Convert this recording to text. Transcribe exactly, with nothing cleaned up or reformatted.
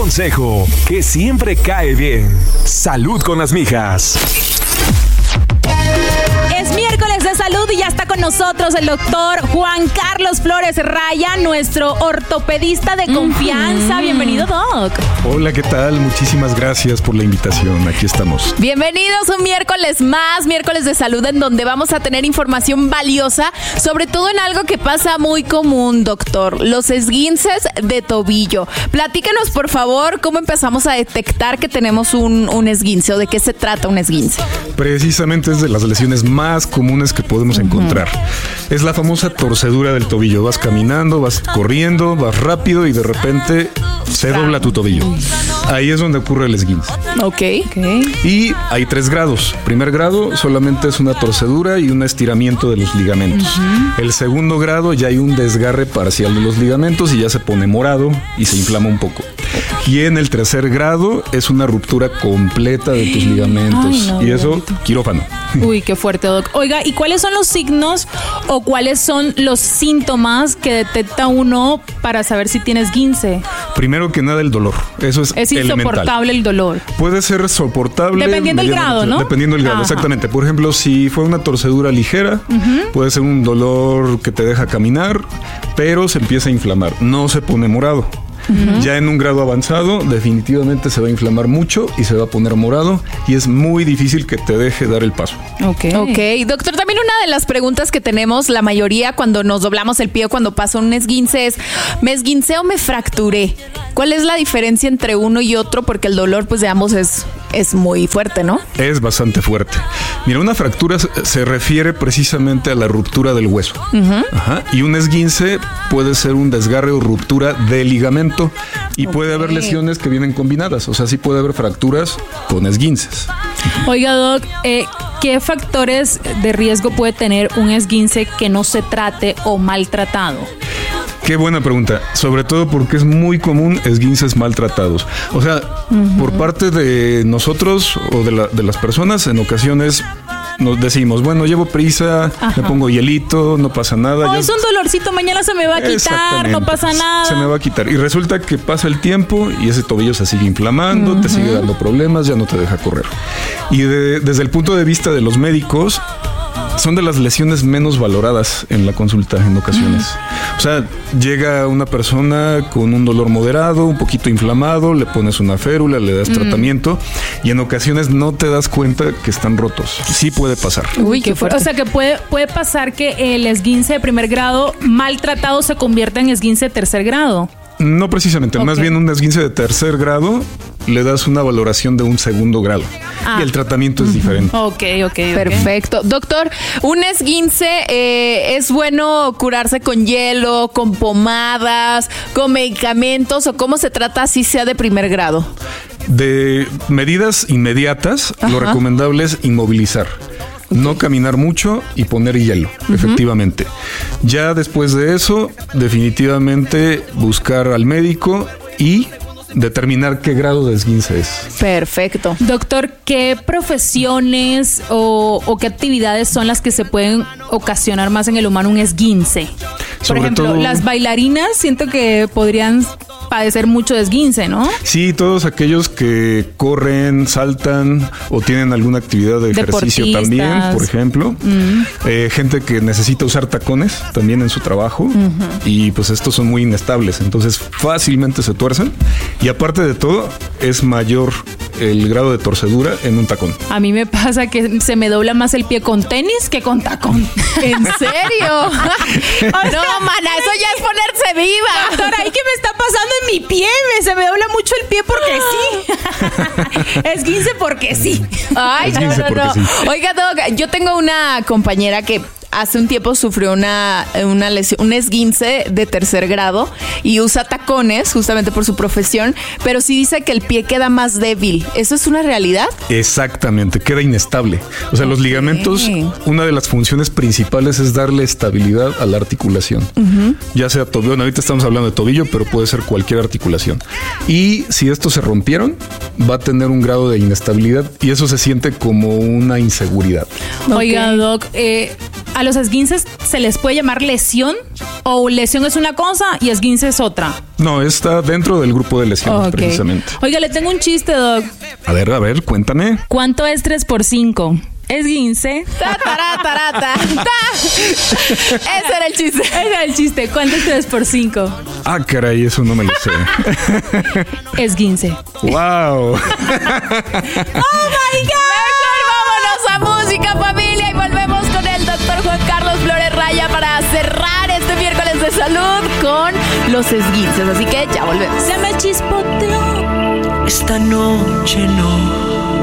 consejo que siempre cae bien. Salud con las mijas. Es miércoles de salud y ya está con nosotros el doctor Juan Carlos Flores Raya, nuestro ortopedista de confianza. Mm-hmm. Bienvenido, Doc. Hola, ¿qué tal? Muchísimas gracias por la invitación. Aquí estamos. Bienvenidos un miércoles más, miércoles de salud, en donde vamos a tener información valiosa, sobre todo en algo que pasa muy común, doctor, los esguinces de tobillo. Platícanos, por favor, cómo empezamos a detectar que tenemos un, un esguince o de qué se trata un esguince. Precisamente es de las lesiones más comunes que podemos uh-huh. encontrar. Es la famosa torcedura del tobillo. Vas caminando, vas corriendo, vas rápido y de repente se dobla tu tobillo. Ahí es donde ocurre el esguince. Ok. okay. Y hay tres grados. Primer grado solamente es una torcedura y un estiramiento de los ligamentos. Uh-huh. El segundo grado ya hay un desgarre parcial de los ligamentos y ya se pone morado y se inflama un poco. Y en el tercer grado es una ruptura completa de tus ligamentos. Ay, no, y eso, bonito. Quirófano. Uy, qué fuerte, doc. Oiga, ¿y cuáles son los signos o cuáles son los síntomas que detecta uno para saber si tienes esguince? Primero que nada, el dolor. Eso es Es insoportable elemental. El dolor. Puede ser soportable. Dependiendo del grado, ¿no? Dependiendo del grado, Ajá. exactamente. Por ejemplo, si fue una torcedura ligera, uh-huh. puede ser un dolor que te deja caminar, pero se empieza a inflamar. No se pone morado. Uh-huh. Ya en un grado avanzado definitivamente se va a inflamar mucho y se va a poner morado y es muy difícil que te deje dar el paso. Ok, ok. Doctor, también una de las preguntas que tenemos la mayoría cuando nos doblamos el pie o cuando pasa un esguince es: ¿me esguincé o me fracturé? ¿Cuál es la diferencia entre uno y otro? Porque el dolor pues de ambos es, es muy fuerte, ¿no? Es bastante fuerte. Mira, una fractura se refiere precisamente a la ruptura del hueso. Uh-huh. Ajá. Y un esguince puede ser un desgarre o ruptura de ligamento y okay. puede haber lesiones que vienen combinadas. O sea, sí puede haber fracturas con esguinces. Oiga, Doc, eh, ¿qué factores de riesgo puede tener un esguince que no se trate o maltratado? Qué buena pregunta, sobre todo porque es muy común esguinces maltratados. O sea, uh-huh. por parte de nosotros o de, la, de las personas, en ocasiones nos decimos, bueno, llevo prisa, Ajá. me pongo hielito, no pasa nada. Oh, ya... es un dolorcito, mañana se me va a quitar, no pasa nada. Se me va a quitar. Y resulta que pasa el tiempo y ese tobillo se sigue inflamando, uh-huh. te sigue dando problemas, ya no te deja correr. Y de, desde el punto de vista de los médicos, son de las lesiones menos valoradas en la consulta en ocasiones. Mm. O sea, llega una persona con un dolor moderado, un poquito inflamado, le pones una férula, le das mm. tratamiento y en ocasiones no te das cuenta que están rotos. Sí puede pasar. Uy, qué fuerte. O sea, que puede, puede pasar que el esguince de primer grado maltratado se convierta en esguince de tercer grado. No precisamente, okay. más bien un esguince de tercer grado le das una valoración de un segundo grado ah. y el tratamiento es uh-huh. diferente. Ok, ok. Perfecto. Okay. Doctor, un esguince, eh, ¿es bueno curarse con hielo, con pomadas, con medicamentos o cómo se trata así sea de primer grado? De medidas inmediatas, Ajá. lo recomendable es inmovilizar. Okay. No caminar mucho y poner hielo, uh-huh. efectivamente. Ya después de eso, definitivamente buscar al médico y determinar qué grado de esguince es. Perfecto. Doctor, ¿qué profesiones o, o qué actividades son las que se pueden ocasionar más en el humano un esguince? Por Sobre ejemplo, todo, las bailarinas siento que podrían padecer mucho de esguince, ¿no? Sí, todos aquellos que corren, saltan o tienen alguna actividad de ejercicio también, por ejemplo. Mm. Eh, gente que necesita usar tacones también en su trabajo uh-huh. y pues estos son muy inestables, entonces fácilmente se tuercen y aparte de todo es mayor el grado de torcedura en un tacón. A mí me pasa que se me dobla más el pie con tenis que con tacón. ¿En serio? No, mana, eso ya es ponerse viva. Doctor, ¿ahí qué me está pasando en mi pie? Me, se me dobla mucho el pie porque sí. Esguince porque sí. Ay, Esguince no, no, no. Sí. Oiga, Doc, yo tengo una compañera que hace un tiempo sufrió una, una lesión, un esguince de tercer grado y usa tacones justamente por su profesión, pero sí dice que el pie queda más débil. ¿Eso es una realidad? Exactamente, queda inestable. O sea, okay. los ligamentos, una de las funciones principales es darle estabilidad a la articulación. Uh-huh. Ya sea tobillo, bueno, ahorita estamos hablando de tobillo, pero puede ser cualquier articulación. Y si estos se rompieron, va a tener un grado de inestabilidad y eso se siente como una inseguridad. Okay. Oiga, Doc, eh... ¿A los esguinces se les puede llamar lesión? ¿O lesión es una cosa y esguince es otra? No, está dentro del grupo de lesiones, Okay. precisamente. Oiga, le tengo un chiste, Doc. A ver, a ver, cuéntame. ¿Cuánto es tres por cinco? Esguince. Ta, tará, tará, ta, ta. Ese era el chiste. Ese era el chiste. ¿Cuánto es tres por cinco? Ah, caray, eso no me lo sé. Esguince. ¡Wow! ¡Oh, my God! Mejor vámonos a música, familia, y volvemos con el doctor Juan Carlos Flores Raya para cerrar este miércoles de salud con los esguinces. Así que ya volvemos. Se me chispoteó. Esta noche no